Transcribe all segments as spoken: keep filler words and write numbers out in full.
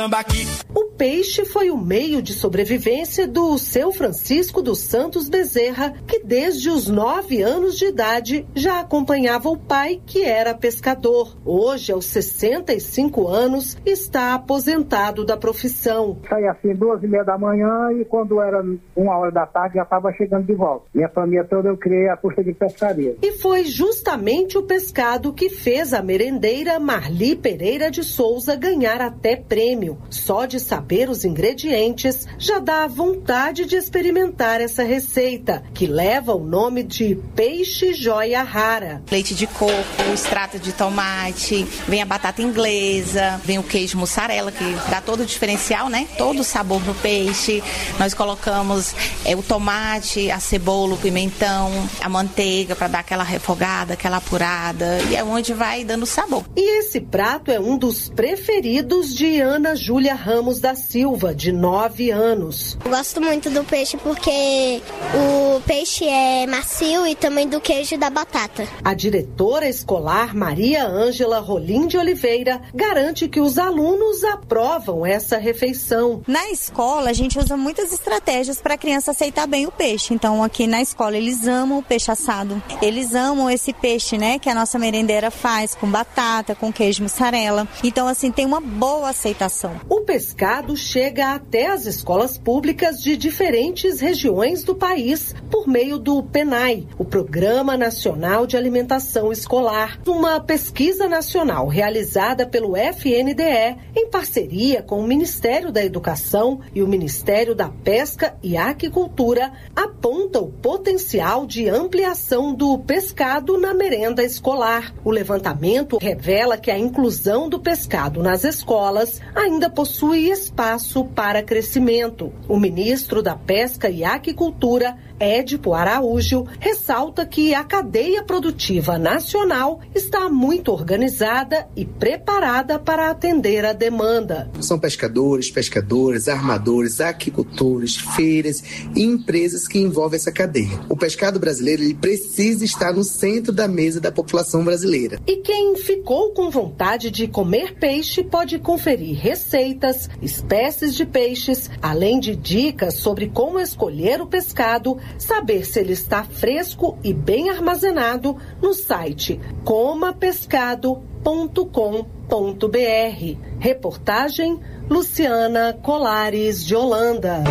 O peixe foi o meio de sobrevivência do seu Francisco dos Santos Bezerra, que desde os nove anos de idade já acompanhava o pai, que era pescador. Hoje, aos sessenta e cinco anos, está aposentado da profissão. Saía assim duas e meia da manhã e quando era uma hora da tarde já estava chegando de volta. Minha família toda eu criei a custa de pescaria. E foi justamente o pescado que fez a merendeira Marli Pereira de Souza ganhar até prêmio. Só de saber os ingredientes já dá vontade de experimentar essa receita, que leva o nome de peixe joia rara. Leite de coco, extrato de tomate, vem a batata inglesa, vem o queijo mussarela, que dá todo o diferencial, né? Todo o sabor no peixe. Nós colocamos é, o tomate, a cebola, o pimentão, a manteiga para dar aquela refogada, aquela apurada, e é onde vai dando sabor. E esse prato é um dos preferidos de Ana Júlia Ramos da Silva, de nove anos. Eu gosto muito do peixe porque o peixe é macio e também do queijo da batata. A diretora escolar Maria Ângela Rolim de Oliveira garante que os alunos aprovam essa refeição. Na escola, a gente usa muitas estratégias para a criança aceitar bem o peixe. Então, aqui na escola, eles amam o peixe assado. Eles amam esse peixe, né, que a nossa merendeira faz com batata, com queijo mussarela. Então, assim, tem uma boa aceitação. O pescado chega até as escolas públicas de diferentes regiões do país por meio do PENAI, o Programa Nacional de Alimentação Escolar, uma pesquisa nacional realizada pelo F N D E em parceria com o Ministério da Educação e o Ministério da Pesca e Aquicultura, aponta o potencial de ampliação do pescado na merenda escolar. O levantamento revela que a inclusão do pescado nas escolas ainda possui espaço para crescimento. O ministro da Pesca e Aquicultura, Édipo Araújo, ressalta que a cadeia produtiva nacional está muito organizada e preparada para atender a demanda. São pescadores, pescadoras, armadores, aquicultores, feiras e empresas que envolvem essa cadeia. O pescado brasileiro ele precisa estar no centro da mesa da população brasileira. E quem ficou com vontade de comer peixe pode conferir receitas, espécies de peixes, além de dicas sobre como escolher o pescado, saber se ele está fresco e bem armazenado no site coma pescado ponto com ponto b r. Reportagem Luciana Colares de Holanda.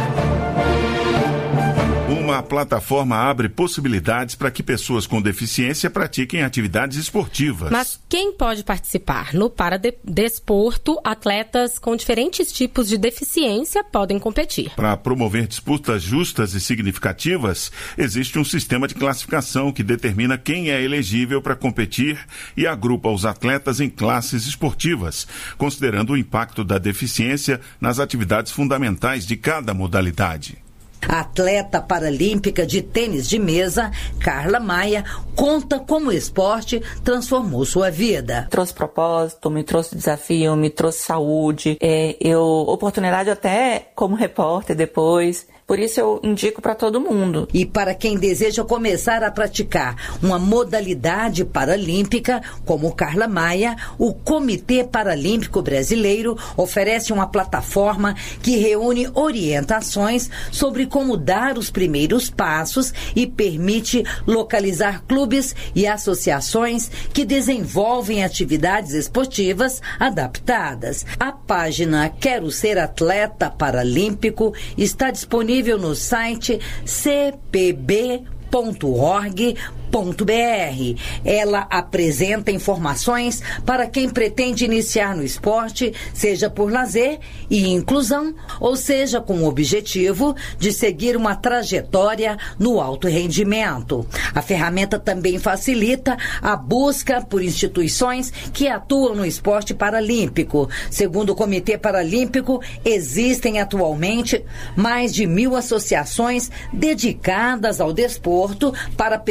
Uma plataforma abre possibilidades para que pessoas com deficiência pratiquem atividades esportivas. Mas quem pode participar? No Paradesporto, atletas com diferentes tipos de deficiência podem competir. Para promover disputas justas e significativas, existe um sistema de classificação que determina quem é elegível para competir e agrupa os atletas em classes esportivas, considerando o impacto da deficiência nas atividades fundamentais de cada modalidade. A atleta paralímpica de tênis de mesa, Carla Maia, conta como o esporte transformou sua vida. Trouxe propósito, me trouxe desafio, me trouxe saúde, é, eu, oportunidade até como repórter depois. Por isso eu indico para todo mundo. E para quem deseja começar a praticar uma modalidade paralímpica, como Carla Maia, o Comitê Paralímpico Brasileiro oferece uma plataforma que reúne orientações sobre como dar os primeiros passos e permite localizar clubes e associações que desenvolvem atividades esportivas adaptadas. A página Quero Ser Atleta Paralímpico está disponível no site c p b ponto org ponto b r. Ela apresenta informações para quem pretende iniciar no esporte, seja por lazer e inclusão, ou seja com o objetivo de seguir uma trajetória no alto rendimento. A ferramenta também facilita a busca por instituições que atuam no esporte paralímpico. Segundo o Comitê Paralímpico, existem atualmente mais de mil associações dedicadas ao desporto para pessoas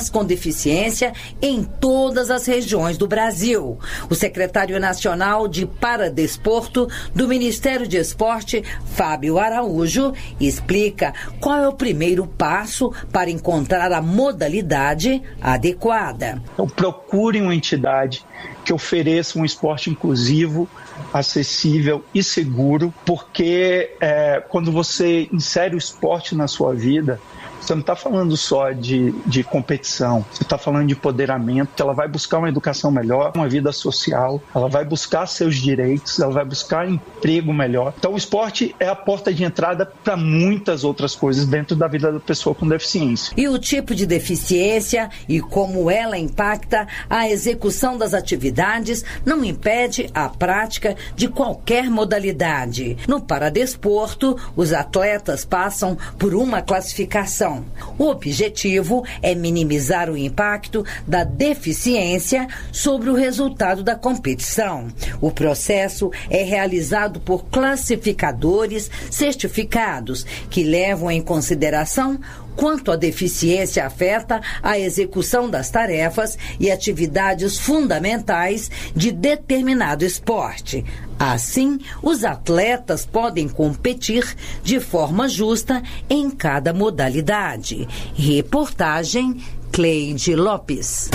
atletas com deficiência em todas as regiões do Brasil. O secretário nacional de Paradesporto do Ministério de Esporte, Fábio Araújo, explica qual é o primeiro passo para encontrar a modalidade adequada. Então, procure uma entidade que ofereça um esporte inclusivo, acessível e seguro, porque é, quando você insere o esporte na sua vida, você não está falando só de, de competição, você está falando de empoderamento, que ela vai buscar uma educação melhor, uma vida social, ela vai buscar seus direitos, ela vai buscar emprego melhor. Então o esporte é a porta de entrada para muitas outras coisas dentro da vida da pessoa com deficiência. E o tipo de deficiência e como ela impacta a execução das atividades não impede a prática de qualquer modalidade. No paradesporto, os atletas passam por uma classificação. O objetivo é minimizar o impacto da deficiência sobre o resultado da competição. O processo é realizado por classificadores certificados que levam em consideração quanto a deficiência afeta a execução das tarefas e atividades fundamentais de determinado esporte. Assim, os atletas podem competir de forma justa em cada modalidade. Reportagem Cleide Lopes.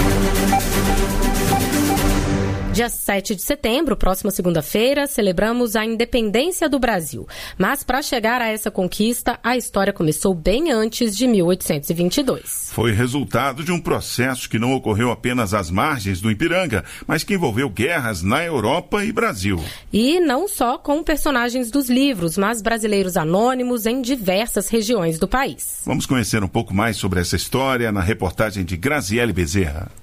Dia sete de setembro, próxima segunda-feira, celebramos a independência do Brasil. Mas para chegar a essa conquista, a história começou bem antes de mil oitocentos e vinte e dois. Foi resultado de um processo que não ocorreu apenas às margens do Ipiranga, mas que envolveu guerras na Europa e Brasil. E não só com personagens dos livros, mas brasileiros anônimos em diversas regiões do país. Vamos conhecer um pouco mais sobre essa história na reportagem de Graziele Bezerra.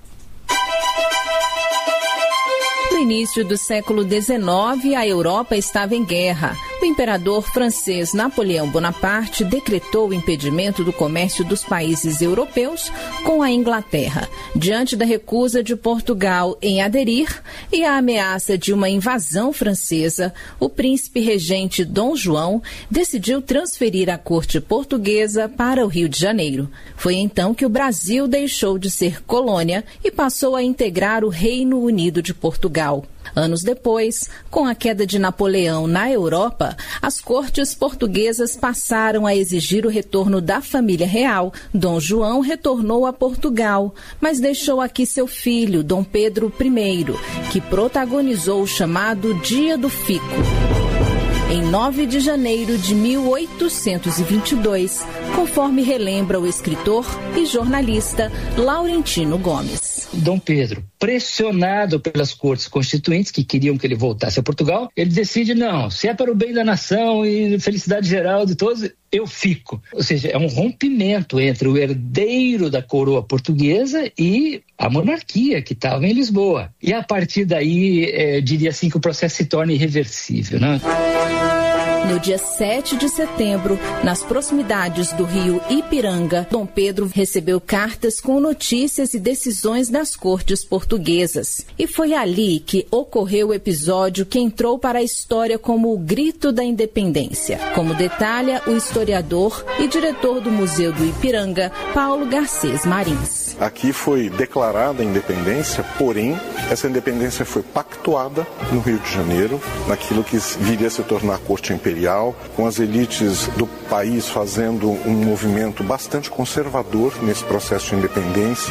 No início do século dezenove, a Europa estava em guerra. O imperador francês Napoleão Bonaparte decretou o impedimento do comércio dos países europeus com a Inglaterra, diante da recusa de Portugal em aderir e a ameaça de uma invasão francesa. O príncipe regente Dom João decidiu transferir a corte portuguesa para o Rio de Janeiro. Foi então que o Brasil deixou de ser colônia e passou a integrar o Reino Unido de Portugal. Anos depois, com a queda de Napoleão na Europa, as cortes portuguesas passaram a exigir o retorno da família real. Dom João retornou a Portugal, mas deixou aqui seu filho, Dom Pedro Primeiro, que protagonizou o chamado Dia do Fico. Em nove de janeiro de mil oitocentos e vinte e dois, conforme relembra o escritor e jornalista Laurentino Gomes. Dom Pedro, pressionado pelas cortes constituintes que queriam que ele voltasse a Portugal, ele decide, não, se é para o bem da nação e felicidade geral de todos, eu fico. Ou seja, é um rompimento entre o herdeiro da coroa portuguesa e a monarquia que estava em Lisboa. E a partir daí, é, diria assim, que o processo se torna irreversível, né? No dia sete de setembro, nas proximidades do rio Ipiranga, Dom Pedro recebeu cartas com notícias e decisões das cortes portuguesas. E foi ali que ocorreu o episódio que entrou para a história como o Grito da Independência, como detalha o historiador e diretor do Museu do Ipiranga, Paulo Garcês Marins. Aqui foi declarada a independência, porém, essa independência foi pactuada no Rio de Janeiro, naquilo que viria a se tornar a Corte Imperial, com as elites do país fazendo um movimento bastante conservador nesse processo de independência.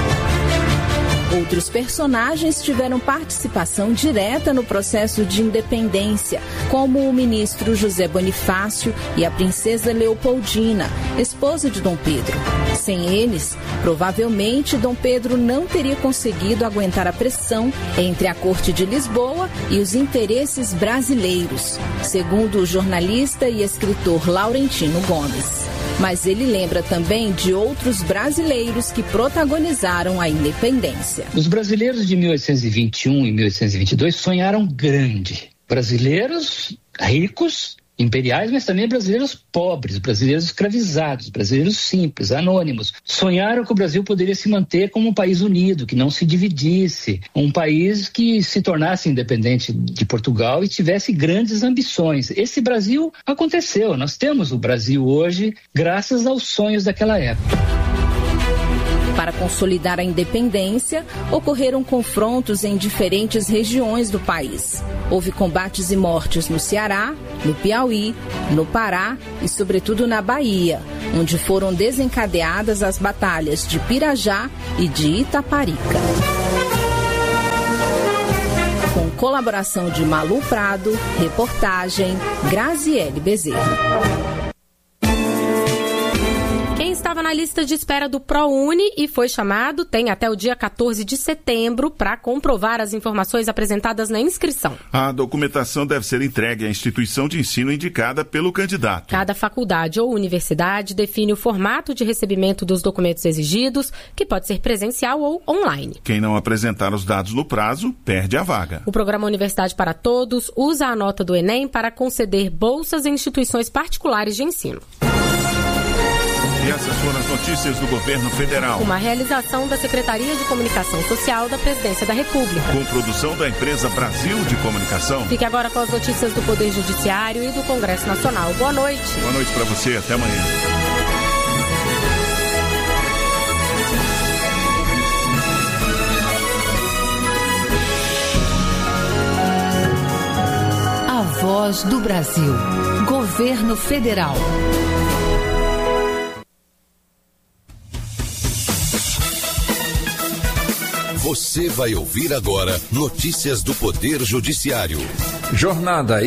Outros personagens tiveram participação direta no processo de independência, como o ministro José Bonifácio e a princesa Leopoldina, esposa de Dom Pedro. Sem eles, provavelmente Dom Pedro não teria conseguido aguentar a pressão entre a corte de Lisboa e os interesses brasileiros, segundo o jornalista e escritor Laurentino Gomes. Mas ele lembra também de outros brasileiros que protagonizaram a independência. Os brasileiros de mil oitocentos e vinte e um e mil oitocentos e vinte e dois sonharam grande. Brasileiros ricos, imperiais, mas também brasileiros pobres, brasileiros escravizados, brasileiros simples, anônimos. Sonharam que o Brasil poderia se manter como um país unido, que não se dividisse, um país que se tornasse independente de Portugal e tivesse grandes ambições. Esse Brasil aconteceu, nós temos o Brasil hoje graças aos sonhos daquela época. Para consolidar a independência, ocorreram confrontos em diferentes regiões do país. Houve combates e mortes no Ceará, no Piauí, no Pará e, sobretudo, na Bahia, onde foram desencadeadas as batalhas de Pirajá e de Itaparica. Com colaboração de Malu Prado, reportagem Graziele Bezerra. Quem estava na lista de espera do ProUni e foi chamado tem até o dia quatorze de setembro para comprovar as informações apresentadas na inscrição. A documentação deve ser entregue à instituição de ensino indicada pelo candidato. Cada faculdade ou universidade define o formato de recebimento dos documentos exigidos, que pode ser presencial ou online. Quem não apresentar os dados no prazo, perde a vaga. O programa Universidade para Todos usa a nota do Enem para conceder bolsas em instituições particulares de ensino. E essas foram as notícias do governo federal. Uma realização da Secretaria de Comunicação Social da Presidência da República. Com produção da empresa Brasil de Comunicação. Fique agora com as notícias do Poder Judiciário e do Congresso Nacional. Boa noite. Boa noite para você. Até amanhã. A Voz do Brasil. Governo Federal. Você vai ouvir agora notícias do Poder Judiciário. Jornada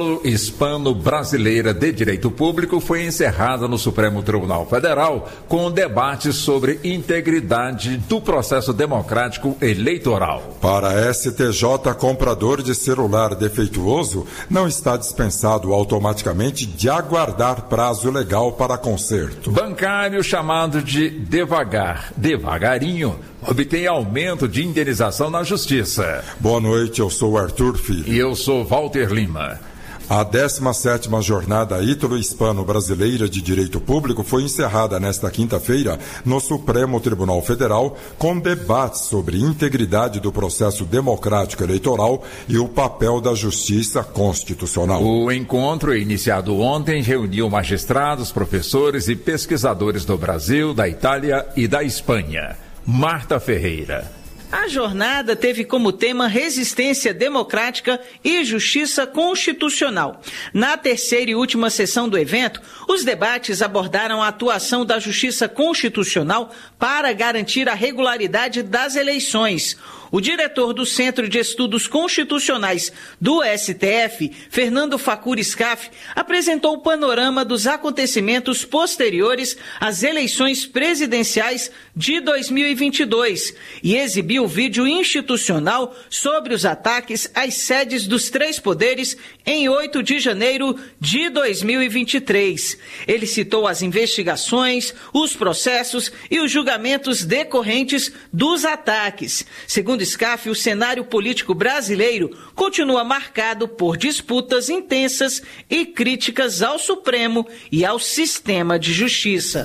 Ítalo-Hispano-Brasileira de Direito Público foi encerrada no Supremo Tribunal Federal com um debate sobre integridade do processo democrático eleitoral. Para a S T J, comprador de celular defeituoso não está dispensado automaticamente de aguardar prazo legal para conserto. Bancário chamado de devagar, devagarinho, obtém aumento de indenização na Justiça. Boa noite, eu sou Arthur Filho. E eu sou Walter Lima. A décima sétima Jornada Ítalo-Hispano-Brasileira de Direito Público foi encerrada nesta quinta-feira no Supremo Tribunal Federal com debates sobre integridade do processo democrático eleitoral e o papel da Justiça Constitucional. O encontro, iniciado ontem, reuniu magistrados, professores e pesquisadores do Brasil, da Itália e da Espanha. Marta Ferreira. A jornada teve como tema resistência democrática e justiça constitucional. Na terceira e última sessão do evento, os debates abordaram a atuação da justiça constitucional para garantir a regularidade das eleições. O diretor do Centro de Estudos Constitucionais do S T F, Fernando Facuri Scaff, apresentou o panorama dos acontecimentos posteriores às eleições presidenciais de dois mil e vinte e dois e exibiu o vídeo institucional sobre os ataques às sedes dos três poderes em oito de janeiro de dois mil e vinte e três. Ele citou as investigações, os processos e os julgamentos decorrentes dos ataques. Segundo Scaff, o cenário político brasileiro continua marcado por disputas intensas e críticas ao Supremo e ao sistema de justiça.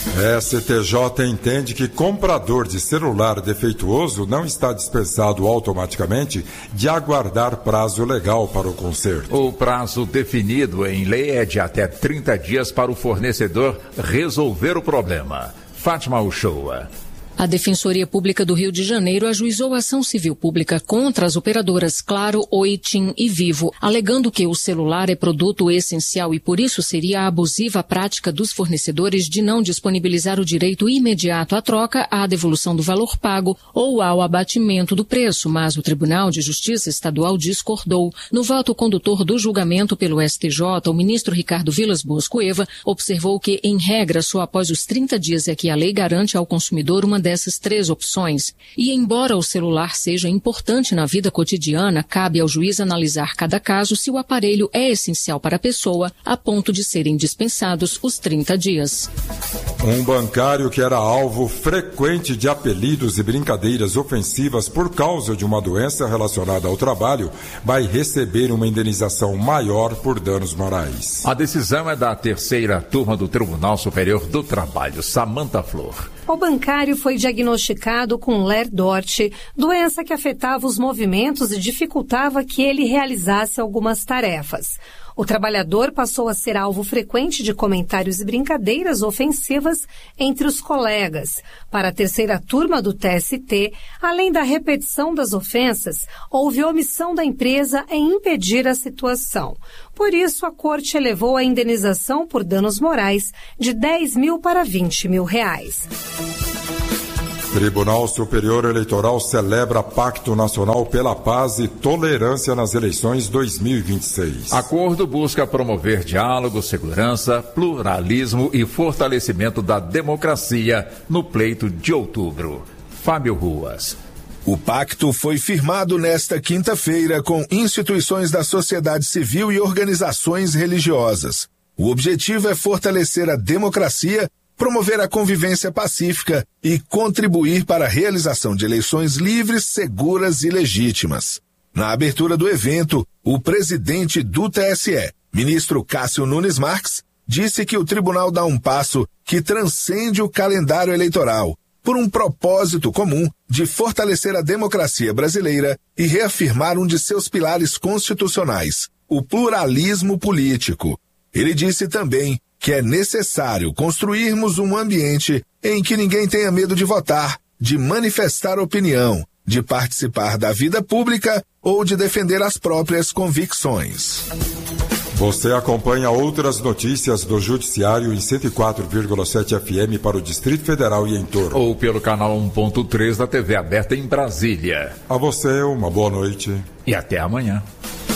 S T J entende que comprador de celular defeituoso não está dispensado automaticamente de aguardar prazo legal para o conserto. O prazo definido em lei é de até trinta dias para o fornecedor resolver o problema. Fátima Uchoa. A Defensoria Pública do Rio de Janeiro ajuizou ação civil pública contra as operadoras Claro, Oi, TIM e Vivo, alegando que o celular é produto essencial e por isso seria abusiva a prática dos fornecedores de não disponibilizar o direito imediato à troca, à devolução do valor pago ou ao abatimento do preço, mas o Tribunal de Justiça Estadual discordou. No voto condutor do julgamento pelo S T J, o ministro Ricardo Vilas Boas Cueva observou que, em regra, só após os trinta dias é que a lei garante ao consumidor uma dessas três opções. E embora o celular seja importante na vida cotidiana, cabe ao juiz analisar cada caso se o aparelho é essencial para a pessoa, a ponto de serem dispensados os trinta dias. Um bancário que era alvo frequente de apelidos e brincadeiras ofensivas por causa de uma doença relacionada ao trabalho vai receber uma indenização maior por danos morais. A decisão é da terceira turma do Tribunal Superior do Trabalho. Samanta Flor. O bancário foi diagnosticado com Ler-Dort, doença que afetava os movimentos e dificultava que ele realizasse algumas tarefas. O trabalhador passou a ser alvo frequente de comentários e brincadeiras ofensivas entre os colegas. Para a terceira turma do T S T, além da repetição das ofensas, houve omissão da empresa em impedir a situação. Por isso, a Corte elevou a indenização por danos morais de dez mil para vinte mil reais. Tribunal Superior Eleitoral celebra Pacto Nacional pela Paz e Tolerância nas eleições dois mil e vinte e seis. Acordo busca promover diálogo, segurança, pluralismo e fortalecimento da democracia no pleito de outubro. Fábio Ruas. O pacto foi firmado nesta quinta-feira com instituições da sociedade civil e organizações religiosas. O objetivo é fortalecer a democracia, promover a convivência pacífica e contribuir para a realização de eleições livres, seguras e legítimas. Na abertura do evento, o presidente do T S E, ministro Cássio Nunes Marques, disse que o tribunal dá um passo que transcende o calendário eleitoral, por um propósito comum de fortalecer a democracia brasileira e reafirmar um de seus pilares constitucionais, o pluralismo político. Ele disse também que é necessário construirmos um ambiente em que ninguém tenha medo de votar, de manifestar opinião, de participar da vida pública ou de defender as próprias convicções. Você acompanha outras notícias do Judiciário em cento e quatro vírgula sete F M para o Distrito Federal e em torno. Ou pelo canal um ponto três da T V aberta em Brasília. A você, uma boa noite. E até amanhã.